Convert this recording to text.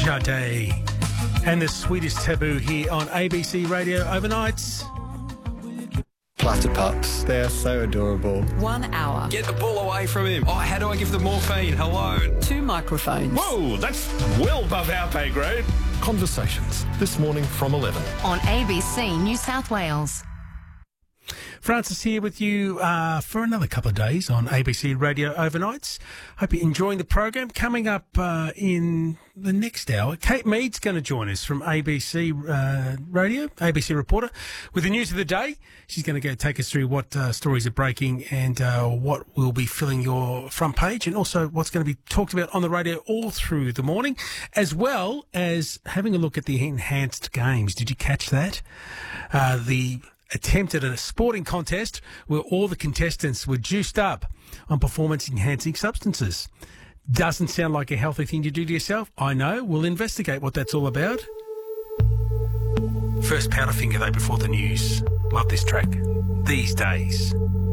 Sade and the Sweetest Taboo here on ABC Radio Overnights. Platypups, they're so adorable. 1 hour. Get the ball away from him. Oh, how do I give the morphine? Hello. 2 microphones. Whoa, that's well above our pay grade. Conversations, this morning from 11. On ABC New South Wales. Francis here with you for another couple of days on ABC Radio Overnights. Hope you're enjoying the program. Coming up in the next hour, Kate Mead's going to join us from ABC Radio, ABC reporter, with the news of the day. She's going to go take us through what stories are breaking and what will be filling your front page, and also what's going to be talked about on the radio all through the morning, as well as having a look at the enhanced games. Did you catch that? The attempt at a sporting contest where all the contestants were juiced up on performance-enhancing substances. Doesn't sound like a healthy thing to do to yourself. I know. We'll investigate what that's all about. First Powderfinger, though, before the news. Love this track. These Days.